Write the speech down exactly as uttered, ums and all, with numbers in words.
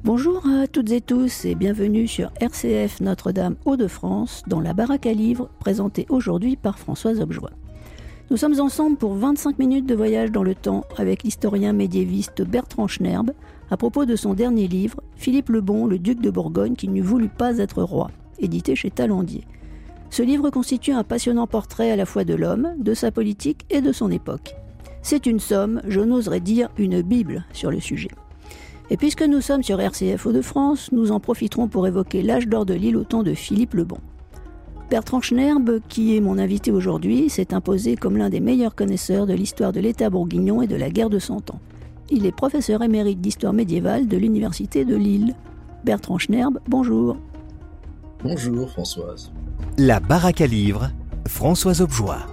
Bonjour à toutes et tous et bienvenue sur R C F Notre-Dame Hauts-de-France dans la baraque à livres présentée aujourd'hui par Françoise Objoie. Nous sommes ensemble pour vingt-cinq minutes de voyage dans le temps avec l'historien médiéviste Bertrand Schnerb à propos de son dernier livre, Philippe le Bon, le duc de Bourgogne qui ne voulut pas être roi, édité chez Talandier. Ce livre constitue un passionnant portrait à la fois de l'homme, de sa politique et de son époque. C'est une somme, je n'oserais dire une Bible sur le sujet. Et puisque nous sommes sur R C F Hauts-de-France, nous en profiterons pour évoquer l'âge d'or de l'île au temps de Philippe le Bon. Bertrand Schnerb, qui est mon invité aujourd'hui, s'est imposé comme l'un des meilleurs connaisseurs de l'histoire de l'État bourguignon et de la guerre de Cent Ans. Il est professeur émérite d'histoire médiévale de l'Université de Lille. Bertrand Schnerb, bonjour. Bonjour Françoise. La baraque à livres, Françoise Objoie.